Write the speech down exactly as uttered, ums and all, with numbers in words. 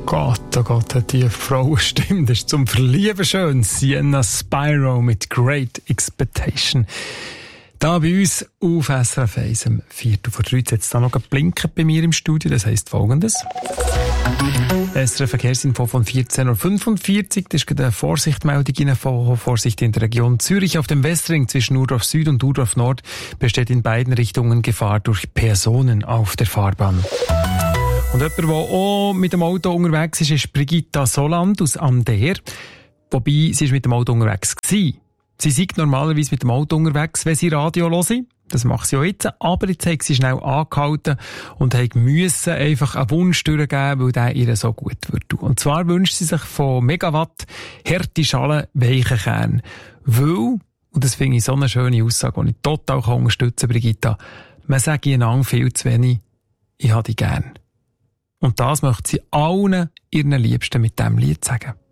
Gott, oh Gott, hat die Frauenstimme. Das ist zum Verlieben schön. Sienna Spyro mit Great Expectation. Da bei uns auf S R F eins am Viertel vor drei. Jetzt da noch geblinkt bei mir im Studio. Das heisst Folgendes. S R F Verkehrsinfo von vierzehn Uhr fünfundvierzig. Das ist gerade eine Vorsichtmeldung von Vorsicht in der Region Zürich. Auf dem Westring zwischen Urdorf Süd und Urdorf Nord besteht in beiden Richtungen Gefahr durch Personen auf der Fahrbahn. Und jemand, der auch mit dem Auto unterwegs ist, ist Brigitta Soland aus Ander. Wobei, sie ist mit dem Auto unterwegs gewesen. Sie sei normalerweise mit dem Auto unterwegs, wenn sie Radio hören. Das macht sie auch jetzt. Aber jetzt hat sie schnell angehalten und musste einfach einen Wunsch durchgeben, weil der ihr so gut wird. Und zwar wünscht sie sich von Megawatt harte Schalen weichen Kern. Weil, und das finde ich so eine schöne Aussage, die ich total unterstützen kann, Brigitta, man sagt einander viel zu wenig, ich habe dich gern. Und das möchte sie allen ihren Liebsten mit diesem Lied sagen.